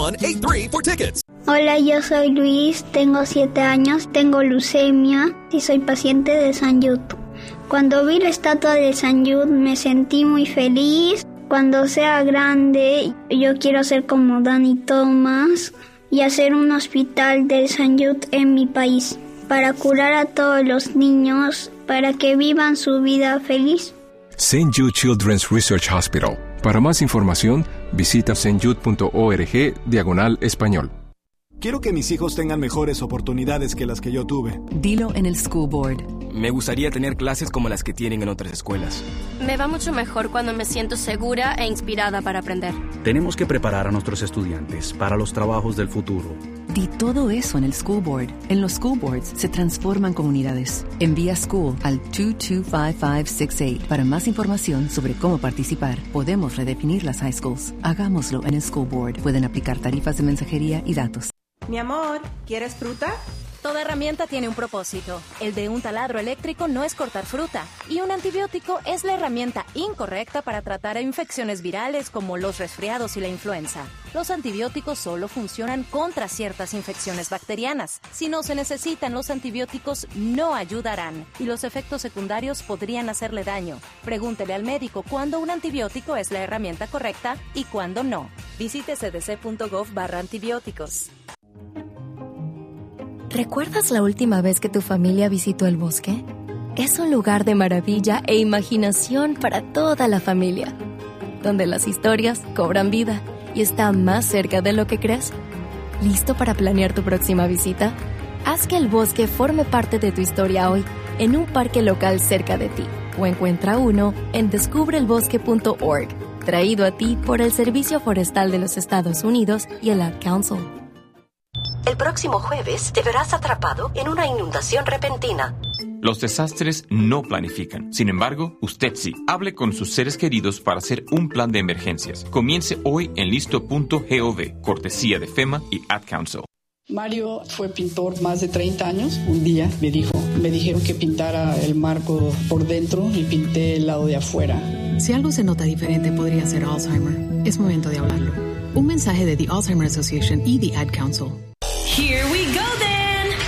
8-1-8-3 for tickets. Hola, yo soy Luis, tengo 7 años, tengo leucemia y soy paciente de St. Jude. Cuando vi la estatua de St. Jude me sentí muy feliz. Cuando sea grande, yo quiero ser como Danny Thomas y hacer un hospital de St. Jude en mi país para curar a todos los niños, para que vivan su vida feliz. St. Jude Children's Research Hospital. Para más información, visita stjude.org/español. Quiero que mis hijos tengan mejores oportunidades que las que yo tuve. Dilo en el School Board. Me gustaría tener clases como las que tienen en otras escuelas. Me va mucho mejor cuando me siento segura e inspirada para aprender. Tenemos que preparar a nuestros estudiantes para los trabajos del futuro. Di todo eso en el School Board. En los School Boards se transforman comunidades. Envía School al 225568. Para más información sobre cómo participar, podemos redefinir las high schools. Hagámoslo en el School Board. Pueden aplicar tarifas de mensajería y datos. Mi amor, ¿quieres fruta? Toda herramienta tiene un propósito. El de un taladro eléctrico no es cortar fruta. Y un antibiótico es la herramienta incorrecta para tratar infecciones virales como los resfriados y la influenza. Los antibióticos solo funcionan contra ciertas infecciones bacterianas. Si no se necesitan, los antibióticos no ayudarán. Y los efectos secundarios podrían hacerle daño. Pregúntele al médico cuándo un antibiótico es la herramienta correcta y cuándo no. Visite cdc.gov/antibióticos. ¿Recuerdas la última vez que tu familia visitó el bosque? Es un lugar de maravilla e imaginación para toda la familia, donde las historias cobran vida y está más cerca de lo que crees. ¿Listo para planear tu próxima visita? Haz que el bosque forme parte de tu historia hoy en un parque local cerca de ti o encuentra uno en descubrelbosque.org, traído a ti por el Servicio Forestal de los Estados Unidos y el Ad Council. El próximo jueves te verás atrapado en una inundación repentina. Los desastres no planifican. Sin embargo, usted sí. Hable con sus seres queridos para hacer un plan de emergencias. Comience hoy en listo.gov, cortesía de FEMA y Ad Council. Mario fue pintor más de 30 años. Un día me dijeron que pintara el marco por dentro y pinté el lado de afuera. Si algo se nota diferente, podría ser Alzheimer. Es momento de hablarlo. Un mensaje de The Alzheimer Association y The Ad Council. Here we go!